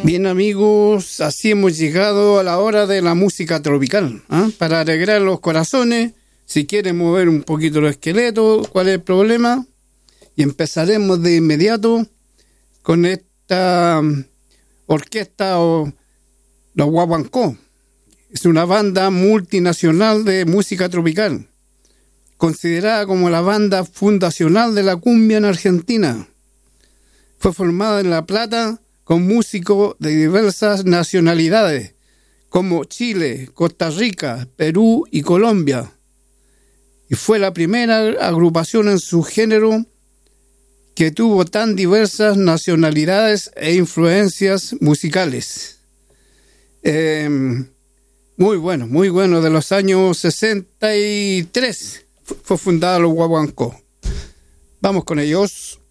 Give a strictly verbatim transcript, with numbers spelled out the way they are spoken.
Bien amigos, así hemos llegado a la hora de la música tropical, ¿eh? Para alegrar los corazones. Si quieren mover un poquito los esqueletos, ¿cuál es el problema? Y empezaremos de inmediato con esta um, orquesta o los Guaguancó. Es una banda multinacional de música tropical, considerada como la banda fundacional de la cumbia en Argentina. Fue formada en La Plata con músicos de diversas nacionalidades, como Chile, Costa Rica, Perú y Colombia. Y fue la primera agrupación en su género que tuvo tan diversas nacionalidades e influencias musicales. Eh, muy bueno, muy bueno, de los años sesenta y tres fue fundada los Guaguancó. Vamos con ellos.